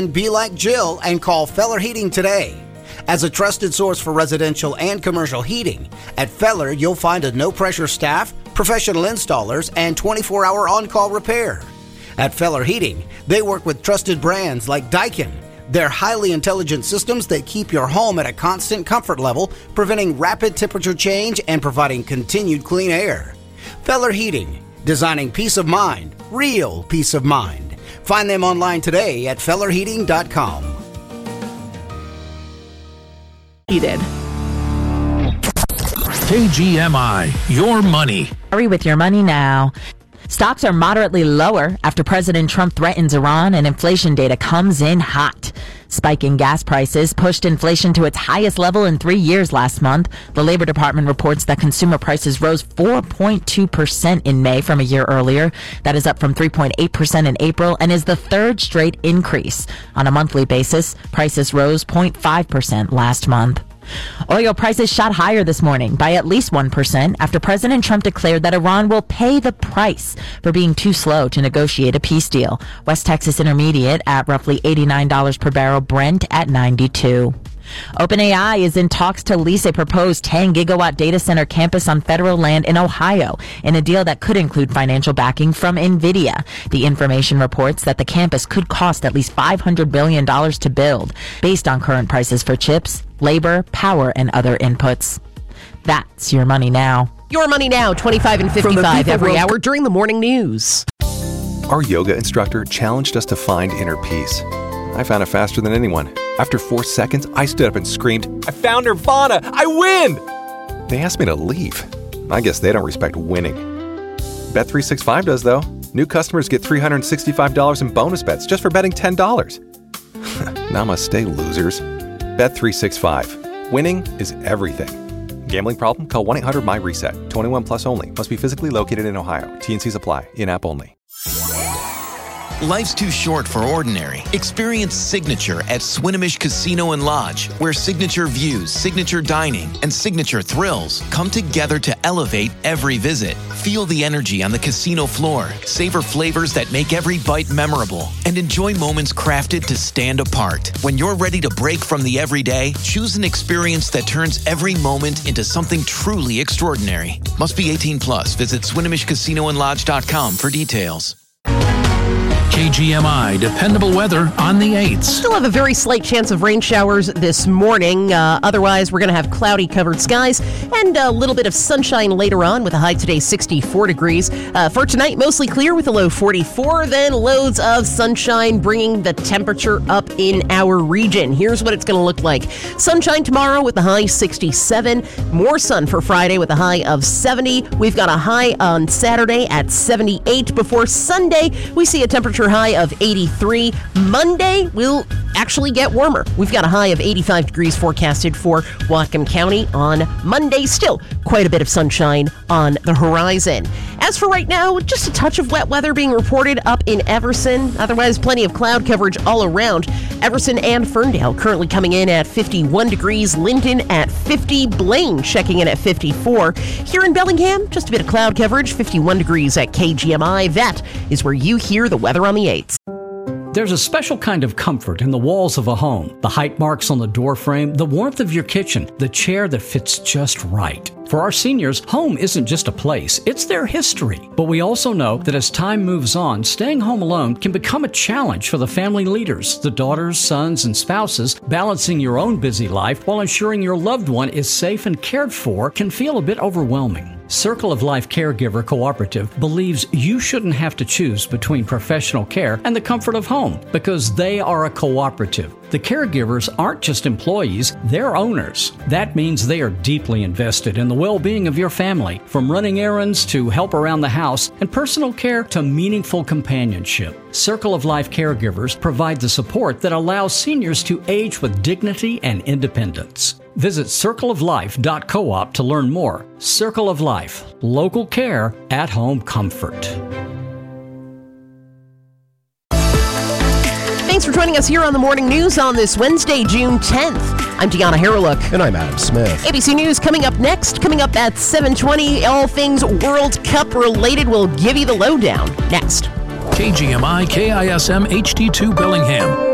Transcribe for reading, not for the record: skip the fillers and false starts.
and be like Jill and call Feller Heating today. As a trusted source for residential and commercial heating, at Feller you'll find a no-pressure staff, professional installers, and 24-hour on-call repair. At Feller Heating, they work with trusted brands like Daikin. They're highly intelligent systems that keep your home at a constant comfort level, preventing rapid temperature change and providing continued clean air. Feller Heating, designing peace of mind, real peace of mind. Find them online today at fellerheating.com. KGMI, your money. Hurry with your money now. Stocks are moderately lower after President Trump threatens Iran and inflation data comes in hot. Spiking gas prices pushed inflation to its highest level in 3 years last month. The Labor Department reports that consumer prices rose 4.2% in May from a year earlier. That is up from 3.8% in April and is the third straight increase. On a monthly basis, prices rose 0.5% last month. Oil prices shot higher this morning by at least 1% after President Trump declared that Iran will pay the price for being too slow to negotiate a peace deal. West Texas Intermediate at roughly $89 per barrel, Brent at $92. OpenAI is in talks to lease a proposed 10-gigawatt data center campus on federal land in Ohio in a deal that could include financial backing from NVIDIA. The information reports that the campus could cost at least $500 billion to build, based on current prices for chips, labor, power, and other inputs. That's your money now. Your money now, 25 and 55 every hour during the morning news. Our yoga instructor challenged us to find inner peace. I found it faster than anyone. After 4 seconds, I stood up and screamed, "I found Nirvana! I win!" They asked me to leave. I guess they don't respect winning. Bet365 does, though. New customers get $365 in bonus bets just for betting $10. Namaste, losers. Bet365. Winning is everything. Gambling problem? Call 1-800-MY-RESET. 21 plus only. Must be physically located in Ohio. T&Cs apply. In-app only. Life's too short for ordinary. Experience Signature at Swinomish Casino and Lodge, where signature views, signature dining, and signature thrills come together to elevate every visit. Feel the energy on the casino floor, savor flavors that make every bite memorable, and enjoy moments crafted to stand apart. When you're ready to break from the everyday, choose an experience that turns every moment into something truly extraordinary. Must be 18 plus. Visit SwinomishCasinoandLodge.com for details. KGMI, dependable weather on the 8th. Still have a very slight chance of rain showers this morning. Otherwise, we're going to have cloudy covered skies and a little bit of sunshine later on with a high today 64 degrees. For tonight, mostly clear with a low 44. Then loads of sunshine bringing the temperature up in our region. Here's what it's going to look like. Sunshine tomorrow with a high 67. More sun for Friday with a high of 70. We've got a high on Saturday at 78. Before Sunday, we see a temperature high of 83. Monday will actually get warmer. We've got a high of 85 degrees forecasted for Whatcom County on Monday. Still quite a bit of sunshine on the horizon. As for right now, just a touch of wet weather being reported up in Everson. Otherwise, plenty of cloud coverage all around. Everson and Ferndale currently coming in at 51 degrees. Linden at 50. Blaine checking in at 54. Here in Bellingham, just a bit of cloud coverage, 51 degrees at KGMI. That is where you hear the weather on the 8th. There's a special kind of comfort in the walls of a home. The height marks on the door frame, the warmth of your kitchen, the chair that fits just right. For our seniors, home isn't just a place, it's their history. But we also know that as time moves on, staying home alone can become a challenge for the family leaders, the daughters, sons, and spouses. Balancing your own busy life while ensuring your loved one is safe and cared for can feel a bit overwhelming. Circle of Life Caregiver Cooperative believes you shouldn't have to choose between professional care and the comfort of home because they are a cooperative. The caregivers aren't just employees, they're owners. That means they are deeply invested in the well-being of your family, from running errands to help around the house and personal care to meaningful companionship. Circle of Life Caregivers provide the support that allows seniors to age with dignity and independence. Visit circleoflife.coop to learn more. Circle of Life, local care, at-home comfort. Thanks for joining us here on the Morning News on this Wednesday, June 10th. I'm Deanna Harreluk. And I'm Adam Smith. ABC News coming up next. Coming up at 7:20, all things World Cup related. We'll give you the lowdown next. KGMI KISM HD2 Bellingham.